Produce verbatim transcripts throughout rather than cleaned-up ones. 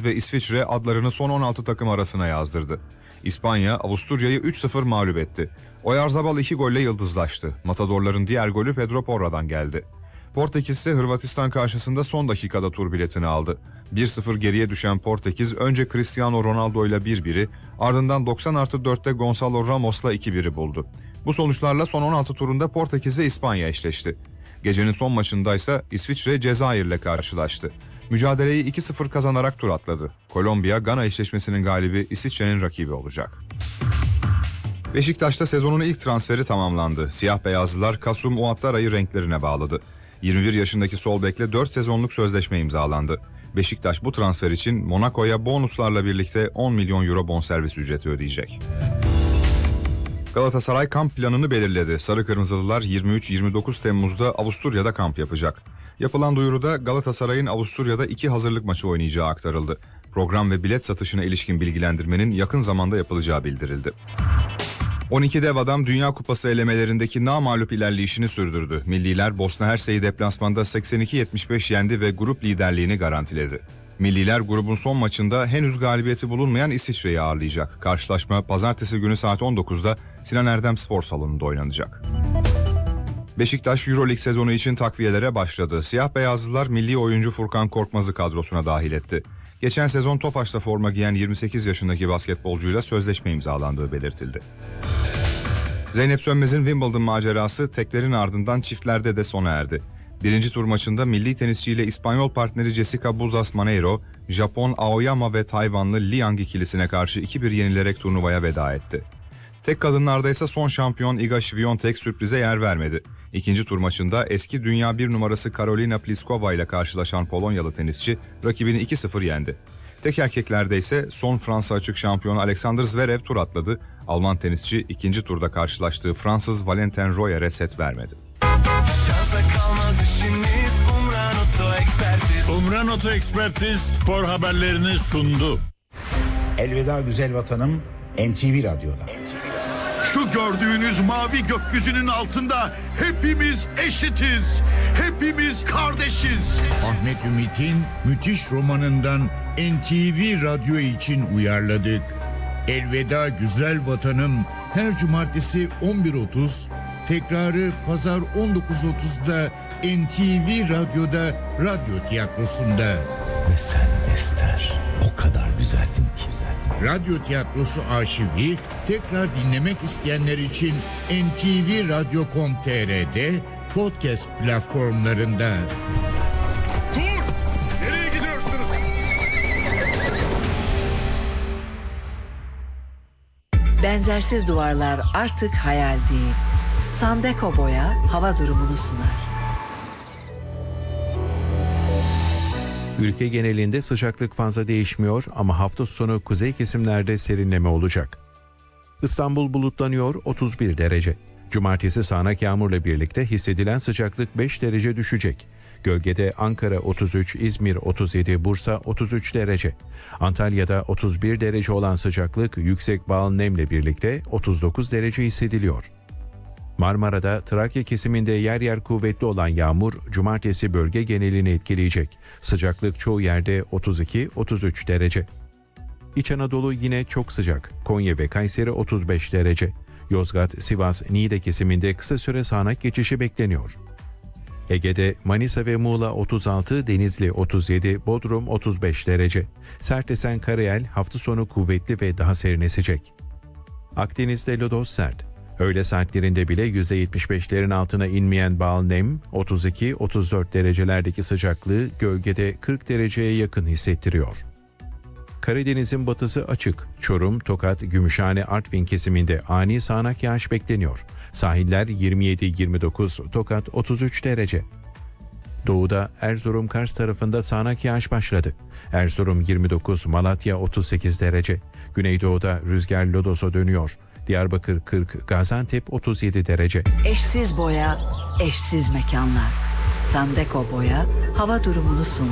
ve İsviçre adlarını son on altı takım arasına yazdırdı. İspanya, Avusturya'yı üç sıfır mağlup etti. Oyarzabal iki golle yıldızlaştı. Matadorların diğer golü Pedro Porra'dan geldi. Portekiz ise Hırvatistan karşısında son dakikada tur biletini aldı. bir sıfır geriye düşen Portekiz önce Cristiano Ronaldo ile bir biri, ardından doksan artı dörtte Gonçalo Ramos'la iki biri buldu. Bu sonuçlarla son on altı turunda Portekiz ve İspanya eşleşti. Gecenin son maçındaysa İsviçre Cezayir'le karşılaştı. Mücadeleyi iki sıfır kazanarak tur atladı. Kolombiya, Gana eşleşmesinin galibi İsviçre'nin rakibi olacak. Beşiktaş'ta sezonun ilk transferi tamamlandı. Siyah beyazlılar Kasum Ouattara'yı renklerine bağladı. yirmi bir yaşındaki sol bekle dört sezonluk sözleşme imzalandı. Beşiktaş bu transfer için Monaco'ya bonuslarla birlikte on milyon euro bonservis ücreti ödeyecek. Galatasaray kamp planını belirledi. Sarı Kırmızılılar yirmi üç yirmi dokuz Temmuz'da Avusturya'da kamp yapacak. Yapılan duyuruda Galatasaray'ın Avusturya'da iki hazırlık maçı oynayacağı aktarıldı. Program ve bilet satışına ilişkin bilgilendirmenin yakın zamanda yapılacağı bildirildi. on iki dev adam Dünya Kupası elemelerindeki namağlup ilerleyişini sürdürdü. Milliler Bosna Hersey'i deplasmanda seksen iki yetmiş beş yendi ve grup liderliğini garantiledi. Milliler grubun son maçında henüz galibiyeti bulunmayan İsviçre'yi ağırlayacak. Karşılaşma pazartesi günü saat on dokuzda Sinan Erdem Spor Salonu'nda oynanacak. Beşiktaş Euroleague sezonu için takviyelere başladı. Siyah beyazlılar milli oyuncu Furkan Korkmaz'ı kadrosuna dahil etti. Geçen sezon Tofaş'ta forma giyen yirmi sekiz yaşındaki basketbolcuyla sözleşme imzalandığı belirtildi. Zeynep Sönmez'in Wimbledon macerası teklerin ardından çiftlerde de sona erdi. Birinci tur maçında milli tenisçiyle İspanyol partneri Jessica Buzas Maneiro, Japon Aoyama ve Tayvanlı Liang ikilisine karşı iki bir yenilerek turnuvaya veda etti. Tek kadınlarda ise son şampiyon Iga Świątek sürprize yer vermedi. İkinci tur maçında eski dünya bir numarası Karolina Pliskova ile karşılaşan Polonyalı tenisçi rakibini iki sıfır yendi. Tek erkeklerde ise son Fransa açık şampiyonu Alexander Zverev tur atladı. Alman tenisçi ikinci turda karşılaştığı Fransız Valentin Royer'e set vermedi. Şansa kalmaz işimiz, Umran Oto Ekspertiz. Umran Oto Ekspertiz spor haberlerini sundu. Elveda güzel vatanım, N T V Radyo'da. Şu gördüğünüz mavi gökyüzünün altında hepimiz eşitiz. Hepimiz kardeşiz. Ahmet Ümit'in müthiş romanından N T V Radyo için uyarladık. Elveda güzel vatanım her cumartesi on bir otuz, tekrarı pazar on dokuz otuzda N T V Radyo'da, Radyo Tiyatrosu'nda. Ve sen Ester o kadar güzeldin ki. Radyo Tiyatrosu arşivi tekrar dinlemek isteyenler için N T V Radyo nokta com nokta t r'de podcast platformlarında. Dur! Nereye gidiyorsunuz? Benzersiz duvarlar artık hayal değil. Sandeko Boya hava durumunu sunar. Ülke genelinde sıcaklık fazla değişmiyor ama hafta sonu kuzey kesimlerde serinleme olacak. İstanbul bulutlanıyor, otuz bir derece. Cumartesi sağanak yağmurla birlikte hissedilen sıcaklık beş derece düşecek. Gölgede Ankara otuz üç, İzmir otuz yedi, Bursa otuz üç derece. Antalya'da otuz bir derece olan sıcaklık yüksek bağıl nemle birlikte otuz dokuz derece hissediliyor. Marmara'da Trakya kesiminde yer yer kuvvetli olan yağmur cumartesi bölge genelini etkileyecek. Sıcaklık çoğu yerde otuz iki otuz üç derece. İç Anadolu yine çok sıcak. Konya ve Kayseri otuz beş derece. Yozgat, Sivas, Niğde kesiminde kısa süre sağanak geçişi bekleniyor. Ege'de Manisa ve Muğla otuz altı, Denizli otuz yedi, Bodrum otuz beş derece. Sert esen karayel hafta sonu kuvvetli ve daha serin esecek. Akdeniz'de lodos sert. Öğle saatlerinde bile yüzde yetmiş beşlerin altına inmeyen bağıl nem, otuz iki otuz dört derecelerdeki sıcaklığı gölgede kırk dereceye yakın hissettiriyor. Karadeniz'in batısı açık. Çorum, Tokat, Gümüşhane, Artvin kesiminde ani sağanak yağış bekleniyor. Sahiller yirmi yedi yirmi dokuz, Tokat otuz üç derece. Doğuda Erzurum, Kars tarafında sağanak yağış başladı. Erzurum yirmi dokuz, Malatya otuz sekiz derece. Güneydoğuda rüzgar lodosa dönüyor. Diyarbakır kırk, Gaziantep otuz yedi derece. Eşsiz boya, eşsiz mekanlar. Sandeko Boya hava durumunu sundu.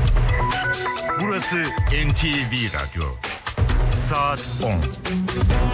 Burası N T V Radyo. Saat on.